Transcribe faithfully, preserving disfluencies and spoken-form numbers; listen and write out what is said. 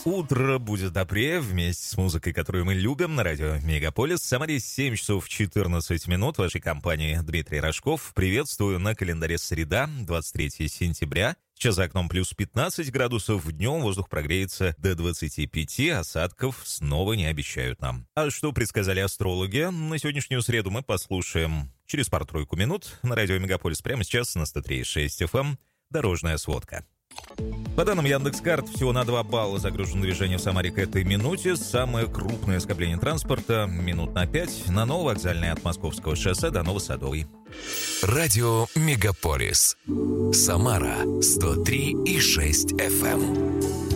Утро будет добрее вместе с музыкой, которую мы любим, на радио Мегаполис. В Самаре семь часов четырнадцать минут. В вашей компании Дмитрий Рожков. Приветствую на календаре среда, двадцать третьего сентября. Сейчас за окном плюс пятнадцать градусов. Днем воздух прогреется до двадцати пяти. Осадков снова не обещают нам. А что предсказали астрологи? На сегодняшнюю среду мы послушаем через пару-тройку минут. На радио Мегаполис прямо сейчас на сто три и шесть эф эм. Дорожная сводка. По данным Яндекс.Карт, всего на два балла загружено движение в Самаре к этой минуте. Самое крупное скопление транспорта минут на пять на Нововокзальной от Московского шоссе до Новосадовой. Радио Мегаполис. Самара сто три и шесть эф эм.